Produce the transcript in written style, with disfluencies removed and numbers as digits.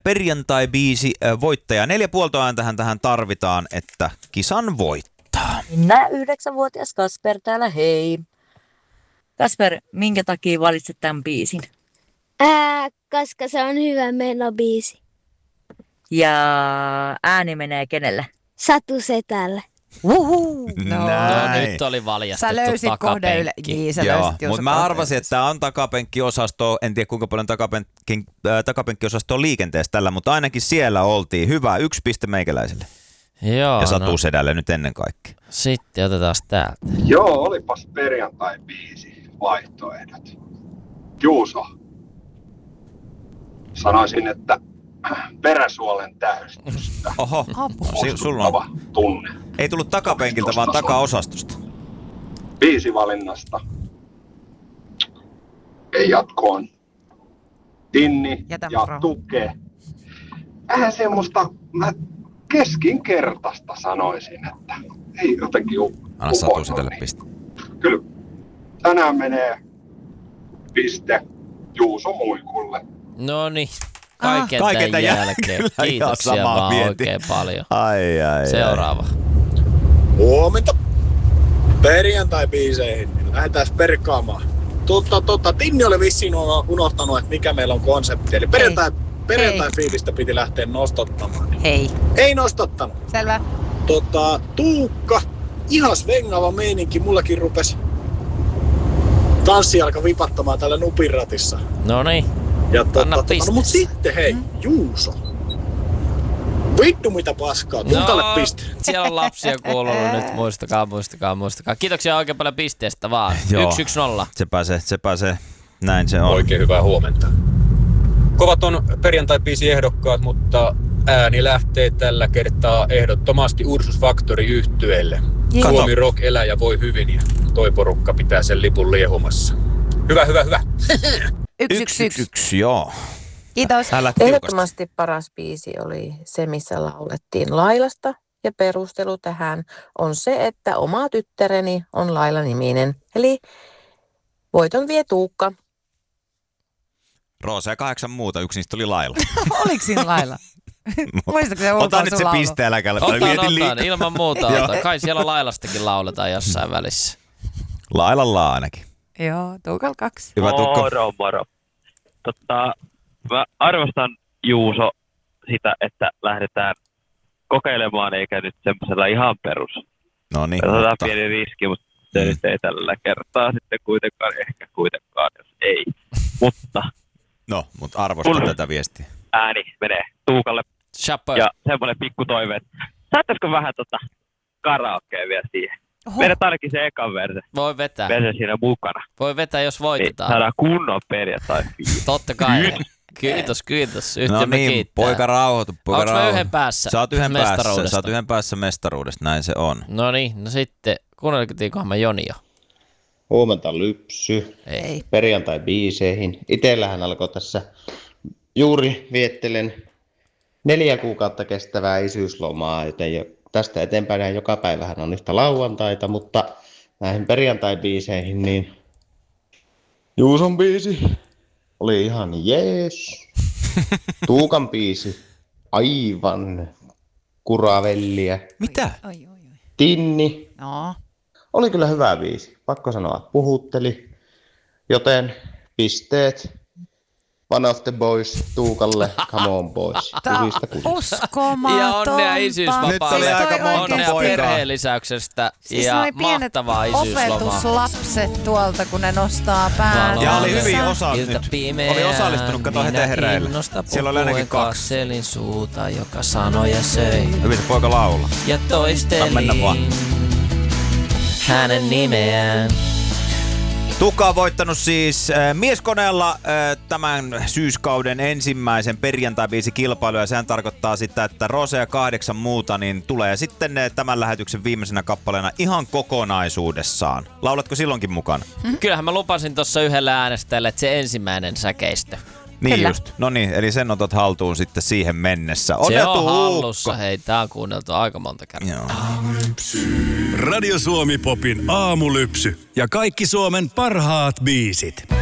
perjantai-biisi voittaja. 4,5 ääntähän tähän tarvitaan, että kisan voittaa. Minä 9-vuotias Kasper täällä, hei. Kasper, minkä takia valitset tämän biisin? Koska se on hyvä menobiisi. Ja ääni menee kenelle? Satu Setälle. Uhu. No nyt oli valjastettu sä löysit takapenkki. Joo, mutta mä arvasin, että tämä on takapenkkiosasto. En tiedä kuinka paljon takapenkkiosasto on liikenteessä tällä, mutta ainakin siellä oltiin. Hyvä, 1 piste meikäläiselle. Joo, ja Satu Sedälle nyt ennen kaikkea. Sitten otetaan täältä. Joo, olipas perjantai-biisi vaihtoehdot. Juuso. Sanoisin, että peräsuolen täystystä. Oho, sulla on tunne. Ei tullut takapenkiltä, vaan takaosastosta. Biisivalinnasta. Ei jatkoon. Tinni ja Tuke. Vähän semmoista keskinkertaista sanoisin, että ei jotenkin anna Satu Sedälle piste. Kyllä. Tänään menee piste Juuso Muikulle. Noniin. Kaiken tämän jälkeen. Kiitoksia vaan oikein paljon. Ai. Seuraava. Huomenta. Perjantai-biiseihin. Lähdetään perkaamaan. Tinni oli vissiin unohtanut, että mikä meillä on konsepti. Eli perjantai-fiilistä piti lähteä nostottamaan. Hei. Ei nostottanut. Selvä. Tuukka. Ihan svengava meininki. Mullakin rupesi tanssi alkoi vipattamaan täällä nupinratissa. Noniin. Ja mut sitten hei, Juuso. Vittu mitä paskaa, Tuukalle piste. Siellä on lapsia kuulunut nyt, muistakaa. Kiitoksia oikein paljon pisteestä vaan. 1-1-0. Se pääsee, näin se on. Oikein hyvää huomenta. Kovat on perjantai-biisi ehdokkaat, mutta ääni lähtee tällä kertaa ehdottomasti Ursus Factory -yhtyeelle. Suomi rock elää ja voi hyvin ja toi porukka pitää sen lipun liehumassa. Hyvä. 1-1. Joo. Kiitos. Ehdottomasti paras biisi oli se, missä laulettiin Lailasta. Ja perustelu tähän on se, että oma tyttäreni on Laila-niminen. Eli voiton vie Tuukka. Roosa ja 8 muuta, yksi niistä oli Laila. Oliko siinä Laila? Muistatko se Ota nyt se piste, äläkä Otan, ilman muuta. Kai siellä Lailastakin lauletaan jossain välissä. Lailalla ainakin. Joo, Tuukalla 2. Hyvä Tuukka. Moro. Mä arvostan Juuso sitä, että lähdetään kokeilemaan eikä nyt semmoisella ihan perus. No niin. Otetaan pieni riski, mutta se nyt ei tällä kertaa sitten ehkä kuitenkaan, jos ei. Mutta arvostan tätä viestiä. Ääni menee Tuukalle. Chapeau. Ja semmoinen pikku toive, että saattaisiko vähän karaokea vielä siihen. Vedetään ainakin se ekan verse. Voi vetää. Verse siinä mukana. Voi vetää, jos voitetaan. Niin, saadaan kunnon perjantai. Totta kai. Kiitos. No niin, kiittää. poika rauhoitu. Onko mä yhden päässä? Saat yhden päässä mestaruudesta, näin se on. No niin, sitten kuunneltiinkohan mä Joni jo. Huomenta Lypsy. Ei. Perjantai-biiseihin. Itellähän alkoi tässä juuri viettelen 4 kuukautta kestävää isyyslomaa, joten tästä eteenpäin joka päivähän on yhtä lauantaita, mutta näihin perjantai-biiseihin niin Juuson biisi oli ihan jees. Tuukan biisi aivan kuravelliä. Mitä? Tinni. No. Oli kyllä hyvä biisi. Pakko sanoa, puhutteli. Joten pisteet One of the Boys Tuukalle, Come on boys. Uskomatonta. Ja onnea isyysvapaalle. Nyt oli aika monta onnea poikaa. perheenlisäyksestä siis ja mahtavaa isyyslomaa. opetuslapset tuolta, kun ne nostaa päälle. Ja oli hyvin oli osallistunut, kato heti hereillä. Siellä oli ainakin 2. Selin suuta, joka sanoja söi. Hyvin se poika laulaa. Ja toistelin hänen nimeään. Tuukka on voittanut siis Mieskoneella tämän syyskauden ensimmäisen perjantai-biisikilpailun, ja sehän tarkoittaa sitä, että Rose ja 8 muuta niin tulee sitten tämän lähetyksen viimeisenä kappaleena ihan kokonaisuudessaan. Laulatko silloinkin mukana? Kyllähän mä lupasin tuossa yhdelle äänestäjälle, että se ensimmäinen säkeistö. Niin Kyllä. just. No niin, eli sen otat haltuun sitten siihen mennessä. Se on hallussa, hei, tää on kuunneltu aika monta kertaa. Radio Suomi Popin aamulypsy ja kaikki Suomen parhaat biisit.